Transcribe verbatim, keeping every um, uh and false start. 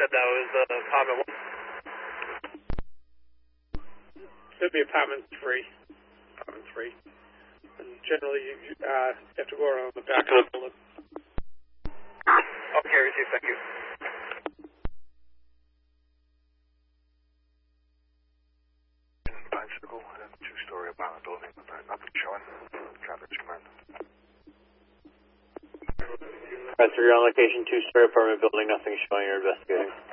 said that was uh, apartment one. Should be apartment three. Apartment three. And generally, you, uh, you have to go around the back of the building. Okay, receive, thank you. Bicycle, two-story apartment building, nothing showing. Traffic's command. Press three on location, two-story apartment building, nothing showing, you're investigating.